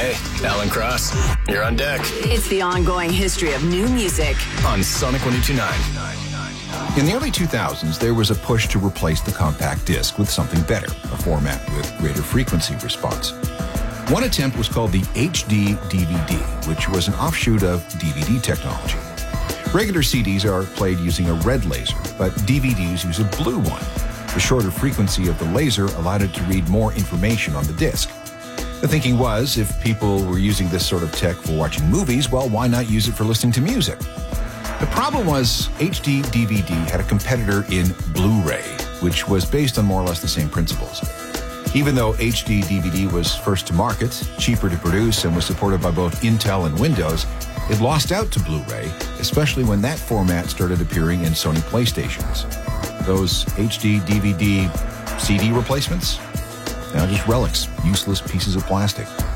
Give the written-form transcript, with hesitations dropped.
Hey, Alan Cross, you're on deck. It's the ongoing history of new music on Sonic 102.9. In the early 2000s, there was a push to replace the compact disc with something better, a format with greater frequency response. One attempt was called the HD DVD, which was an offshoot of DVD technology. Regular CDs are played using a red laser, but DVDs use a blue one. The shorter frequency of the laser allowed it to read more information on the disc. The thinking was, if people were using this sort of tech for watching movies, well, why not use it for listening to music? The problem was HD DVD had a competitor in Blu-ray, which was based on more or less the same principles. Even though HD DVD was first to market, cheaper to produce, and was supported by both Intel and Windows, it lost out to Blu-ray, especially when that format started appearing in Sony PlayStations. Those HD DVD CD replacements? Now just relics, useless pieces of plastic.